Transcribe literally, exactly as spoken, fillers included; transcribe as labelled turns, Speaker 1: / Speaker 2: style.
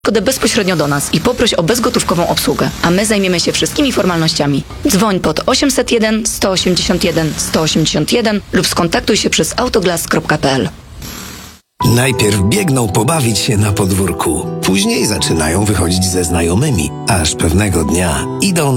Speaker 1: kodę bezpośrednio do nas i poproś o bezgotówkową obsługę, a my zajmiemy się wszystkimi formalnościami. Dzwoń pod osiemset jeden sto osiemdziesiąt jeden sto osiemdziesiąt jeden lub skontaktuj się przez autoglas kropka p l.
Speaker 2: Najpierw biegną pobawić się na podwórku, później zaczynają wychodzić ze znajomymi, aż pewnego dnia idą